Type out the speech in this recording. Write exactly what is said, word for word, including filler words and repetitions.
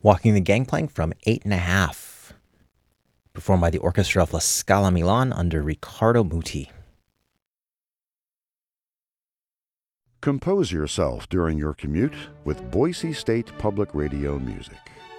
Walking the Gangplank from Eight and a Half, performed by the Orchestra of La Scala Milan under Riccardo Muti. Compose yourself during your commute with Boise State Public Radio music.